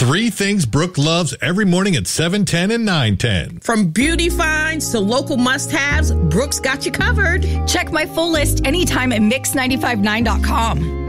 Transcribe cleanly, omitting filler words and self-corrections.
3 things Brooke loves every morning at 7:10 and 9:10. From beauty finds to local must-haves, Brooke's got you covered. Check my full list anytime at mix959.com.